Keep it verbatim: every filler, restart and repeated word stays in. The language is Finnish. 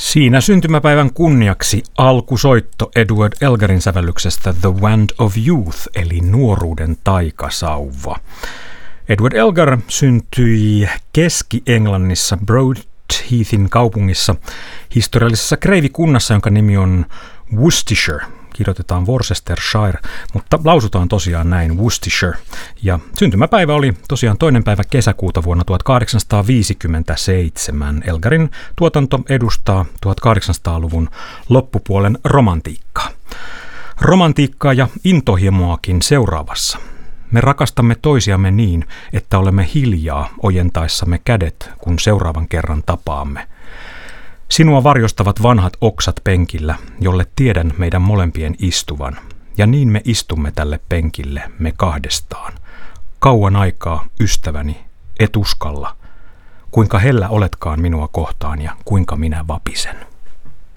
Siinä syntymäpäivän kunniaksi alkusoitto Edward Elgarin sävellyksestä The Wand of Youth, eli nuoruuden taikasauva. Edward Elgar syntyi Keski-Englannissa Broadheathin kaupungissa historiallisessa kreivikunnassa, jonka nimi on Worcestershire. Kirjoitetaan Worcestershire, mutta lausutaan tosiaan näin Worcestershire. Ja syntymäpäivä oli tosiaan toinen päivä kesäkuuta vuonna tuhatkahdeksansataaviisikymmentäseitsemän. Elgarin tuotanto edustaa tuhatkahdeksansataaluvun loppupuolen romantiikkaa. Romantiikkaa ja intohimoakin seuraavassa. Me rakastamme toisiamme niin, että olemme hiljaa ojentaessamme kädet, kun seuraavan kerran tapaamme. Sinua varjostavat vanhat oksat penkillä, jolle tiedän meidän molempien istuvan. Ja niin me istumme tälle penkille, me kahdestaan. Kauan aikaa, ystäväni, et uskalla. Kuinka hellä oletkaan minua kohtaan ja kuinka minä vapisen.